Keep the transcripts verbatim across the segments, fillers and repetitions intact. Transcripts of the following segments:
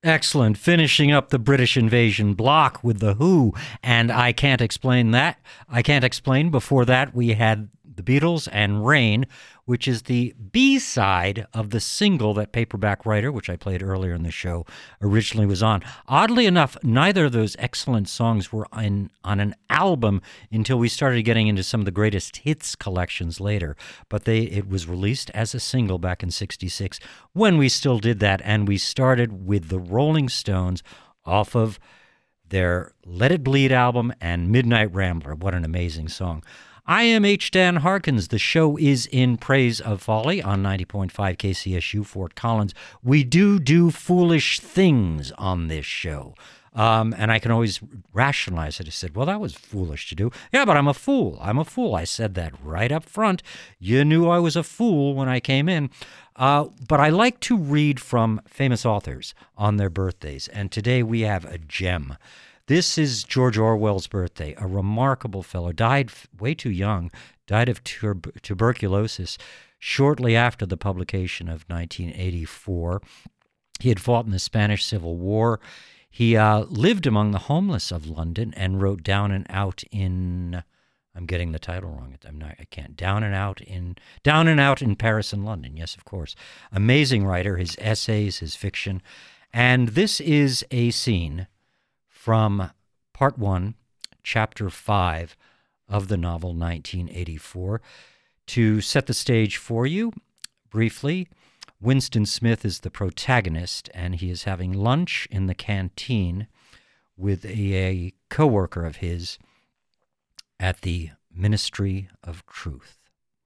Excellent. Finishing up the British invasion block with The Who, and I Can't Explain That. I Can't Explain. Before that, we had The Beatles and Rain, which is the B-side of the single that Paperback Writer, which I played earlier in the show, originally was on. Oddly enough, neither of those excellent songs were in, on an album until we started getting into some of the greatest hits collections later. But they it was released as a single back in sixty-six when we still did that, and we started with the Rolling Stones off of their Let It Bleed album and Midnight Rambler. What an amazing song. I am H. Dan Harkins. The show is in praise of folly on ninety point five K C S U Fort Collins. We do do foolish things on this show. Um, and I can always rationalize it. I said, well, that was foolish to do. Yeah, but I'm a fool. I'm a fool. I said that right up front. You knew I was a fool when I came in. Uh, but I like to read from famous authors on their birthdays. And today we have a gem. This is George Orwell's birthday, a remarkable fellow, died way too young, died of tur- tuberculosis shortly after the publication of nineteen eighty-four. He had fought in the Spanish Civil War. He uh, lived among the homeless of London and wrote Down and Out in, I'm getting the title wrong, I'm not, I can't, Down and Out in, Down and Out in Paris and London, yes, of course. Amazing writer, his essays, his fiction. And this is a scene from Part One, Chapter Five of the novel nineteen eighty-four. To set the stage for you, briefly, Winston Smith is the protagonist, and he is having lunch in the canteen with a, a co-worker of his at the Ministry of Truth.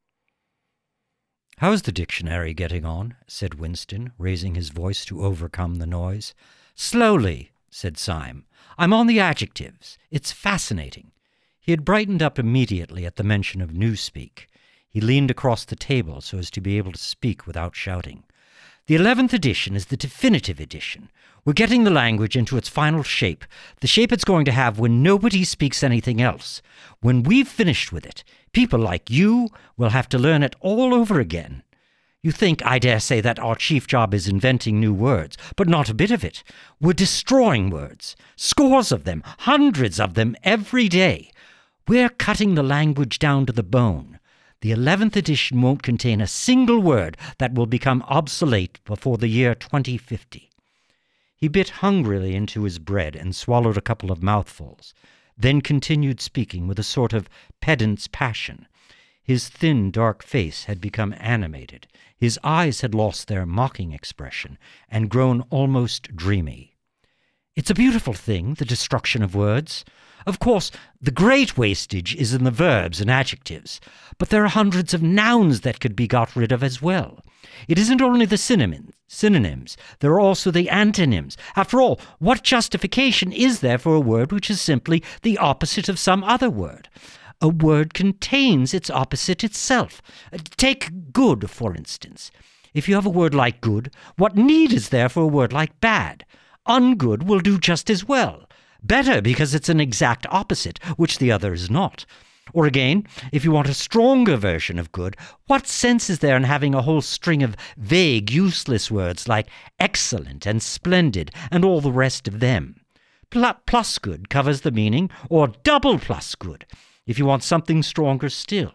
"How's the dictionary getting on?" said Winston, raising his voice to overcome the noise. "Slowly," said Syme. "I'm on the adjectives. It's fascinating." He had brightened up immediately at the mention of Newspeak. He leaned across the table so as to be able to speak without shouting. "The eleventh edition is the definitive edition. We're getting the language into its final shape, the shape it's going to have when nobody speaks anything else. When we've finished with it, people like you will have to learn it all over again. You think, I dare say, that our chief job is inventing new words, but not a bit of it. We're destroying words, scores of them, hundreds of them every day. We're cutting the language down to the bone. The eleventh edition won't contain a single word that will become obsolete before the year twenty fifty. He bit hungrily into his bread and swallowed a couple of mouthfuls, then continued speaking with a sort of pedant's passion. His thin, dark face had become animated. His eyes had lost their mocking expression and grown almost dreamy. "It's a beautiful thing, the destruction of words. Of course, the great wastage is in the verbs and adjectives, but there are hundreds of nouns that could be got rid of as well. It isn't only the synonyms, synonyms, there are also the antonyms. After all, what justification is there for a word which is simply the opposite of some other word? A word contains its opposite itself. Take good, for instance. If you have a word like good, what need is there for a word like bad? Ungood will do just as well. Better because it's an exact opposite, which the other is not. Or again, if you want a stronger version of good, what sense is there in having a whole string of vague, useless words like excellent and splendid and all the rest of them? Pl- plus good covers the meaning, or double plus good, if you want something stronger still.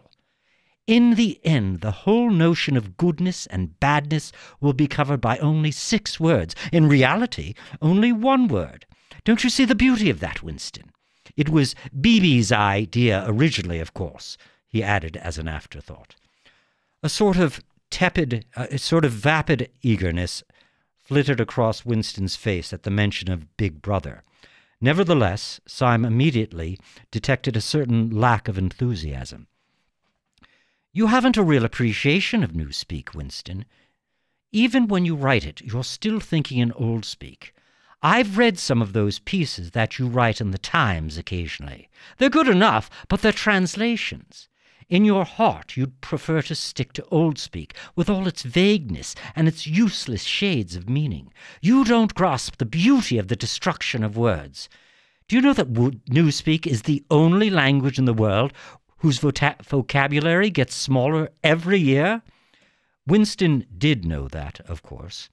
In the end, the whole notion of goodness and badness will be covered by only six words. In reality, only one word. Don't you see the beauty of that, Winston? It was Beebe's idea originally, of course," he added as an afterthought. A sort of tepid, uh, a sort of vapid eagerness flitted across Winston's face at the mention of Big Brother. Nevertheless, Syme immediately detected a certain lack of enthusiasm. "You haven't a real appreciation of Newspeak, Winston. Even when you write it, you're still thinking in old speak. I've read some of those pieces that you write in the Times occasionally. They're good enough, but they're translations. In your heart, you'd prefer to stick to old speak, with all its vagueness and its useless shades of meaning. You don't grasp the beauty of the destruction of words. Do you know that Newspeak is the only language in the world whose vota- vocabulary gets smaller every year?" Winston did know that, of course.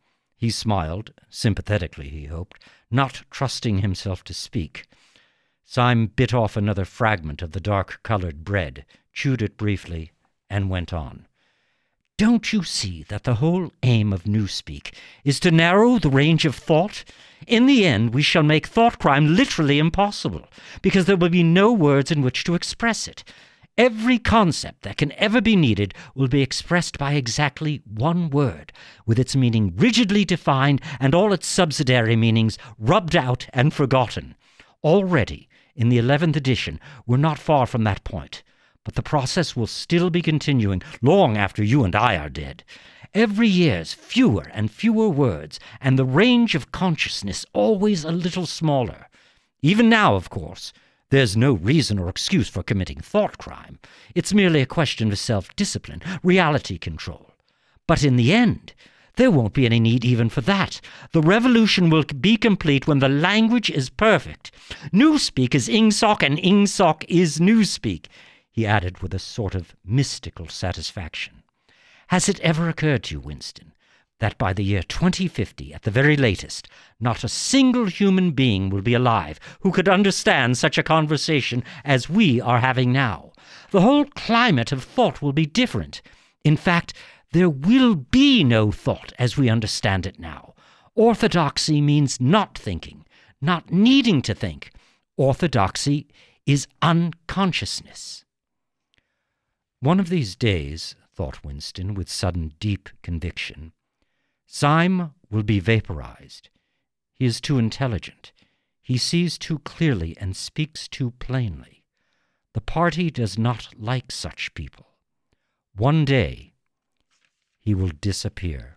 He smiled, sympathetically he hoped, not trusting himself to speak. Syme bit off another fragment of the dark-colored bread, chewed it briefly, and went on. Don't you see that the whole aim of Newspeak is to narrow the range of thought? In the end, we shall make thought crime literally impossible, because there will be no words in which to express it. Every concept that can ever be needed will be expressed by exactly one word, with its meaning rigidly defined and all its subsidiary meanings rubbed out and forgotten. Already, in the eleventh edition, we're not far from that point, but the process will still be continuing long after you and I are dead. Every year's fewer and fewer words, and the range of consciousness always a little smaller. Even now, of course, there's no reason or excuse for committing thought crime. It's merely a question of self-discipline, reality control. But in the end, there won't be any need even for that. The revolution will be complete when the language is perfect. Newspeak is Ingsoc, and Ingsoc is Newspeak, he added with a sort of mystical satisfaction. Has it ever occurred to you, Winston, that by the year twenty fifty, at the very latest, not a single human being will be alive who could understand such a conversation as we are having now? The whole climate of thought will be different. In fact, there will be no thought as we understand it now. Orthodoxy means not thinking, not needing to think. Orthodoxy is unconsciousness. One of these days, thought Winston with sudden deep conviction, Syme will be vaporized. He is too intelligent. He sees too clearly and speaks too plainly. The party does not like such people. One day he will disappear.